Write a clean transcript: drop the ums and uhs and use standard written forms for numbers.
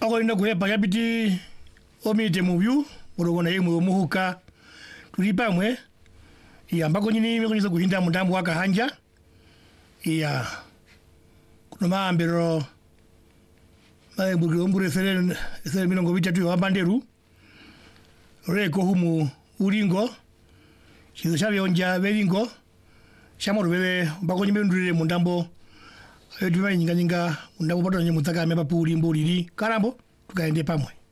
Ako ina kuhepa yapiti omite muvyu urogona yemu muhuka tulipa mwe ya mbako nyini mekoniza kuhinda mundambu waka hanja ya kuna maambero mae mbure sere milongo vitatu ya banderu reko humu uringo chizo chabe onja belingo shamoro bebe mbako nyime ndurire mundambo eduma nyinga mundambo pato nyemutaka mepa puli mbuliri karambo tukaende pamwe.